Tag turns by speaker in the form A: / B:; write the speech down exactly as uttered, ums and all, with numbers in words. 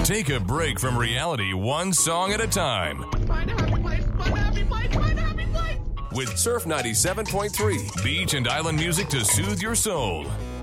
A: Take a break from reality one song at a time.
B: Find a happy place, find a happy place, find a happy place.
A: With Surf ninety-seven point three, beach and island music to soothe your soul.